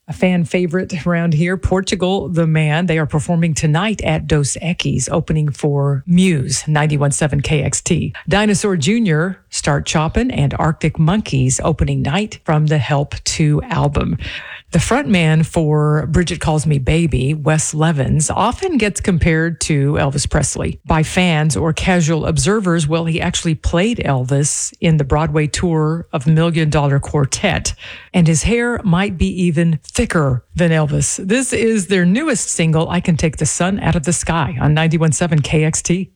A fan favorite around here, Portugal the Man. They are performing tonight at Dos Equis, opening for Muse, 91.7 KXT. Dinosaur Jr., Start Choppin', and Arctic Monkeys opening night from the Help 2 album. The frontman for Bridget Calls Me Baby, Wes Levens, often gets compared to Elvis Presley by fans or casual observers. Well, he actually played Elvis in the Broadway tour of Million Dollar Quartet, and his hair might be even thicker than Elvis. This is their newest single, I Can Take the Sun Out of the Sky, on 91.7 KXT.